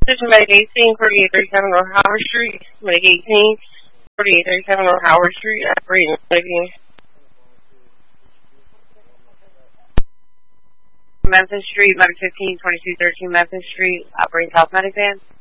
This is Medic 18, 4837 North Howard Street. Medic 18, 4837 North Howard Street. Operating again. Memphis Street, Medic 15, 2213 Memphis Street. Operating South Medic Van.